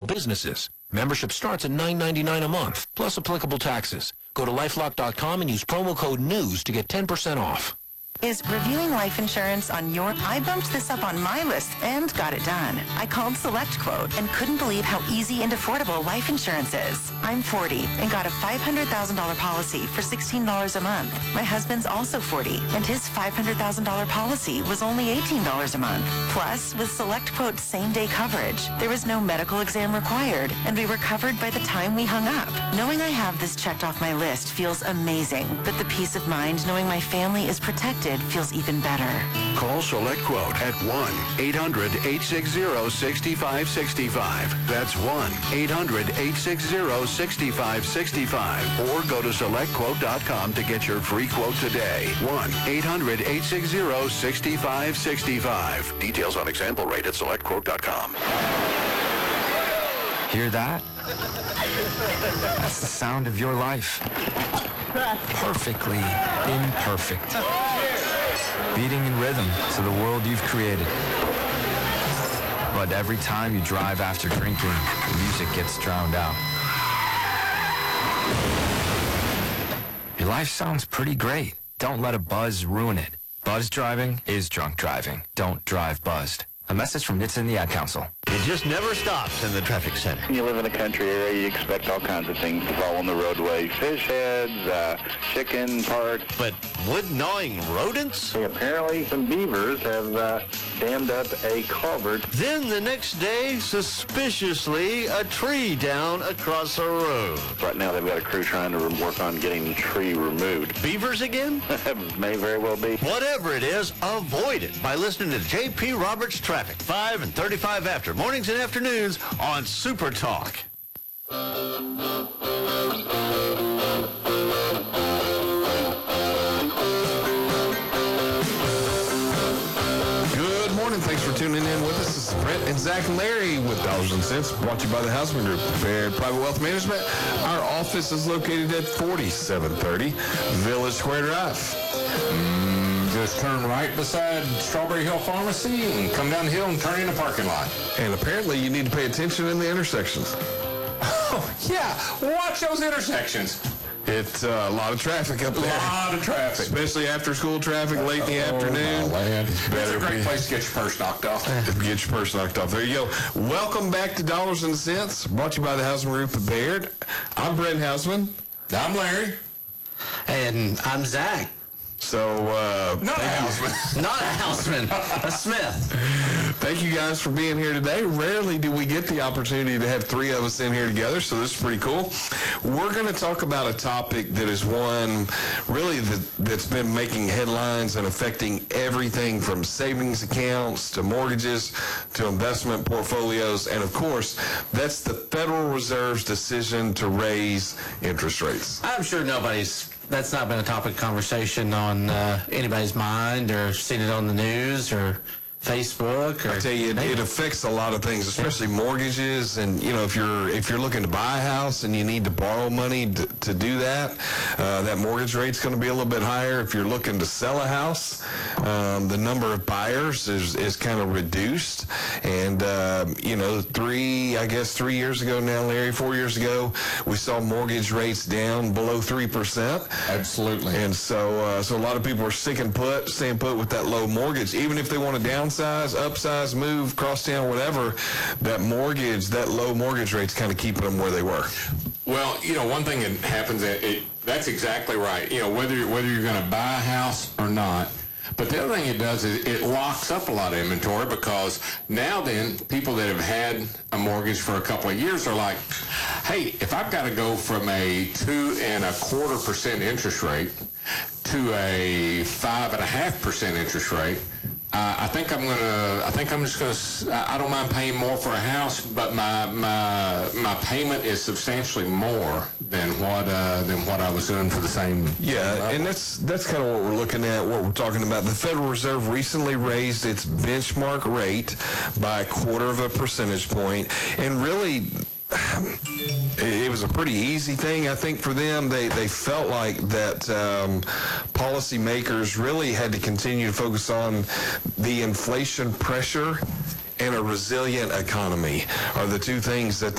businesses. Membership starts at $9.99 a month, plus applicable taxes. Go to LifeLock.com and use promo code NEWS to get 10% off. Is reviewing life insurance on your... I bumped this up on my list and got it done. I called SelectQuote and couldn't believe how easy and affordable life insurance is. I'm 40 and got a $500,000 policy for $16 a month. My husband's also 40 and his $500,000 policy was only $18 a month. Plus, with SelectQuote same-day coverage, there was no medical exam required and we were covered by the time we hung up. Knowing I have this checked off my list feels amazing, but the peace of mind knowing my family is protected feels even better. Call SelectQuote at 1-800-860-6565. That's 1-800-860-6565. Or go to SelectQuote.com to get your free quote today. 1-800-860-6565. Details on example rate at SelectQuote.com. Hear that? That's the sound of your life. Perfectly imperfect. Beating in rhythm to the world you've created. But every time you drive after drinking, the music gets drowned out. Your life sounds pretty great. Don't let a buzz ruin it. Buzz driving is drunk driving. Don't drive buzzed. A message from NHTSA and the Ad Council. It just never stops in the traffic center. You live in a country area, you expect all kinds of things to fall on the roadway. Fish heads, chicken parts. But wood-gnawing rodents? Apparently some beavers have dammed up a culvert. Then the next day, suspiciously, a tree down across the road. Right now they've got a crew trying to work on getting the tree removed. Beavers again? May very well be. Whatever it is, avoid it by listening to J.P. Roberts Traffic, 5 and 35 after. Mornings and afternoons on Super Talk. Good morning. Thanks for tuning in with us. This is Brent and Zach and Larry with Dollars and Cents, brought to you by the Houseman Group, Baird Private Wealth Management. Our office is located at 4730 Village Square Drive. Just turn right beside Strawberry Hill Pharmacy and come down the hill and turn in the parking lot. And apparently you need to pay attention in the intersections. Oh, yeah. Watch those intersections. It's a lot of traffic up there. A lot of traffic. Especially after school traffic, late in the afternoon. It's a great place to get your purse knocked off. Get your purse knocked off. There you go. Welcome back to Dollars and Cents, brought to you by the Houseman Group of Baird. I'm Brent Houseman. I'm Larry. And I'm Zach. So, not a houseman. Not a houseman, a Smith. Thank you guys for being here today. Rarely do we get the opportunity to have three of us in here together, so this is pretty cool. We're going to talk about a topic that is one really that's been making headlines and affecting everything from savings accounts to mortgages to investment portfolios. And of course, that's the Federal Reserve's decision to raise interest rates. I'm sure that's not been a topic of conversation on anybody's mind or seen it on the news or Facebook. Or I tell you, it affects a lot of things, especially mortgages. And you know, if you're looking to buy a house and you need to borrow money to do that, that mortgage rate's going to be a little bit higher. If you're looking to sell a house, the number of buyers is kind of reduced. And you know, 3 years ago now, Larry, 4 years ago, we saw mortgage rates down below 3%. Absolutely. And so a lot of people are staying put with that low mortgage, even if they want to downsize, upsize, move, cross town, whatever. That low mortgage rate's kind of keeping them where they were. Well, you know, one thing that happens, that's exactly right. You know, whether you're going to buy a house or not. But the other thing it does is it locks up a lot of inventory, because now then people that have had a mortgage for a couple of years are like, hey, if I've got to go from a 2.25% interest rate to a 5.5% interest rate, I don't mind paying more for a house, but my payment is substantially more than what I was doing for the same. Yeah, level. And that's kind of what we're looking at, what we're talking about. The Federal Reserve recently raised its benchmark rate by 0.25 percentage point, and really, it was a pretty easy thing, I think, for them. They felt like that policymakers really had to continue to focus on the inflation pressure and a resilient economy are the two things that